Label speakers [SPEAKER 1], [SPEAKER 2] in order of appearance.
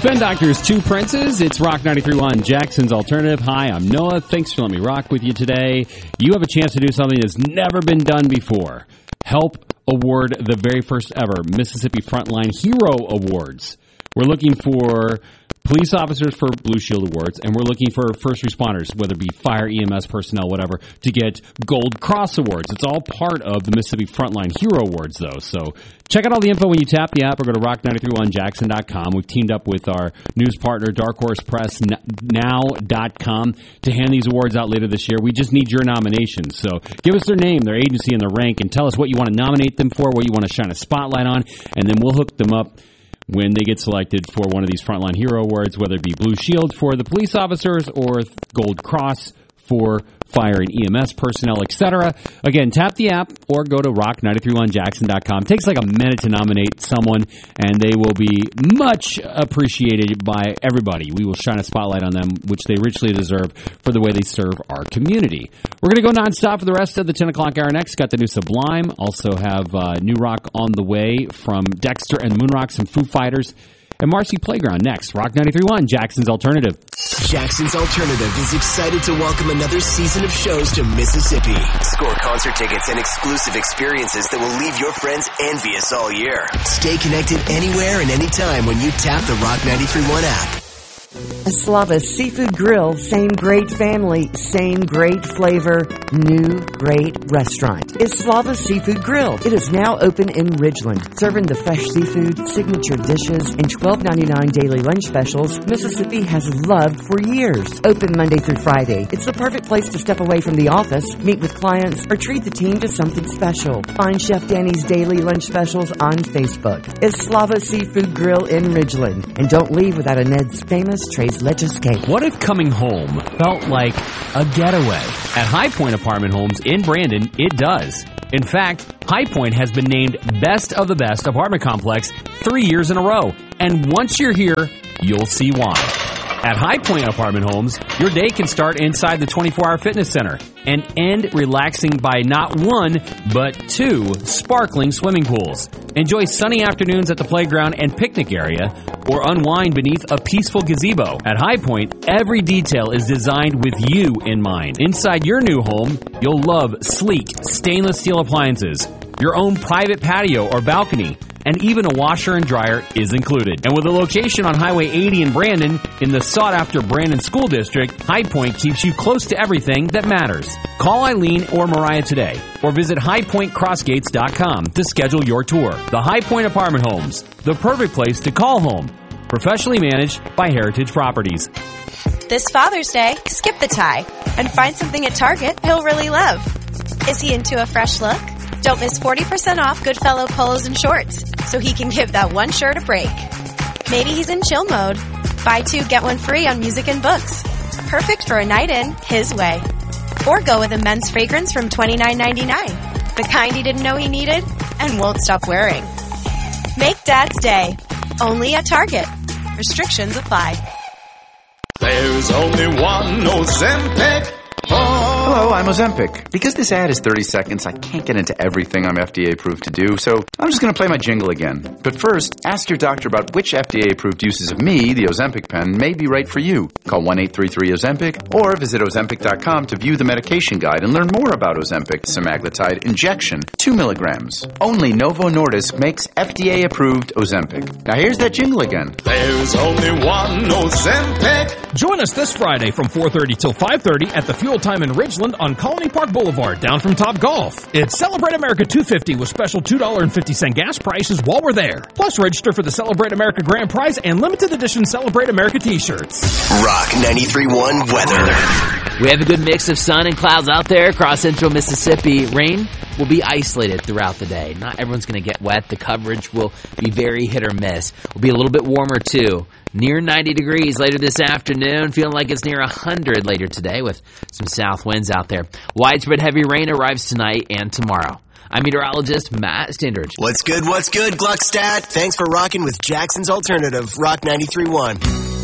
[SPEAKER 1] Spin Doctors, Two Princes. It's Rock 93.1, Jackson's Alternative. Hi, I'm Noah. Thanks for letting me rock with you today. You have a chance to do something that's never been done before. Help award the very first ever Mississippi Frontline Hero Awards. We're looking for police officers for Blue Shield Awards, and we're looking for first responders, whether it be fire, EMS personnel, whatever, to get Gold Cross Awards. It's all part of the Mississippi Frontline Hero Awards, though. So check out all the info when you tap the app or go to rock931jackson.com. We've teamed up with our news partner, Dark Horse Press Now.com, to hand these awards out later this year. We just need your nominations. So give us their name, their agency, and their rank, and tell us what you want to nominate them for, what you want to shine a spotlight on, and then we'll hook them up when they get selected for one of these Frontline Hero Awards, whether it be Blue Shield for the police officers or Gold Cross for fire and EMS personnel, etc. Again, tap the app or go to rock931jackson.com. It takes like a minute to nominate someone, and they will be much appreciated by everybody. We will shine a spotlight on them, which they richly deserve for the way they serve our community. We're going to go nonstop for the rest of the 10 o'clock hour next. Got the new Sublime. Also have new rock on the way from Dexter and Moonrocks and Foo Fighters. And Marcy Playground next. Rock 93.1, Jackson's Alternative.
[SPEAKER 2] Jackson's Alternative is excited to welcome another season of shows to Mississippi. Score concert tickets and exclusive experiences that will leave your friends envious all year. Stay connected anywhere and anytime when you tap the Rock 93.1 app.
[SPEAKER 3] Eslava Seafood Grill, same great family, same great flavor, new great restaurant. Eslava Seafood Grill. It is now open in Ridgeland, serving the fresh seafood, signature dishes, and $12.99 daily lunch specials Mississippi has loved for years. Open Monday through Friday. It's the perfect place to step away from the office, meet with clients, or treat the team to something special. Find Chef Danny's daily lunch specials on Facebook. Eslava Seafood Grill in Ridgeland. And don't leave without a Ned's famous Tres Leches cake.
[SPEAKER 1] What if coming home felt like a getaway? At High Point Apartment Homes in Brandon, it does. In fact, High Point has been named Best of the Best apartment complex 3 years in a row. And once you're here, you'll see why. At High Point Apartment Homes, your day can start inside the 24-hour fitness center and end relaxing by not one, but two sparkling swimming pools. Enjoy sunny afternoons at the playground and picnic area, or unwind beneath a peaceful gazebo. At High Point, every detail is designed with you in mind. Inside your new home, you'll love sleek stainless steel appliances, your own private patio or balcony, and even a washer and dryer is included. And with a location on Highway 80 in Brandon, in the sought-after Brandon School District, High Point keeps you close to everything that matters. Call Eileen or Mariah today, or visit highpointcrossgates.com to schedule your tour. The High Point Apartment Homes, the perfect place to call home. Professionally managed by Heritage Properties.
[SPEAKER 4] This Father's Day, skip the tie and find something at Target he'll really love. Is he into a fresh look? Don't miss 40% off Goodfellow polos and shorts, so he can give that one shirt a break. Maybe he's in chill mode. Buy two, get one free on music and books. Perfect for a night in, his way. Or go with a men's fragrance from $29.99. The kind he didn't know he needed and won't stop wearing. Make Dad's Day. Only at Target. Restrictions apply.
[SPEAKER 5] There's only one Ozempic.
[SPEAKER 6] Hello, I'm Ozempic. Because this ad is 30 seconds, I can't get into everything I'm FDA approved to do, so I'm just going to play my jingle again. But first, ask your doctor about which FDA approved uses of me, the Ozempic pen, may be right for you. Call 1-833-OZEMPIC or visit Ozempic.com to view the medication guide and learn more about Ozempic semaglutide injection, 2 milligrams. Only Novo Nordisk makes FDA approved Ozempic. Now here's that jingle again.
[SPEAKER 5] There's only one Ozempic.
[SPEAKER 7] Join us this Friday from 4:30 till 5:30 at the Fuel Time in Ridgeland on Colony Park Boulevard, down from Top Golf. It's Celebrate America 250 with special $2.50 gas prices while we're there. Plus, register for the Celebrate America Grand Prize and limited edition Celebrate America t-shirts.
[SPEAKER 2] Rock 93.1 weather.
[SPEAKER 8] We have a good mix of sun and clouds out there across central Mississippi. Rain will be isolated throughout the day. Not everyone's going to get wet. The coverage will be very hit or miss. Will be a little bit warmer, too. Near 90 degrees later this afternoon, feeling like it's near 100 later today with some south winds out there. Widespread heavy rain arrives tonight and tomorrow. I'm meteorologist Matt Standridge.
[SPEAKER 2] What's good, Gluckstadt? Thanks for rocking with Jackson's Alternative, Rock 93.1.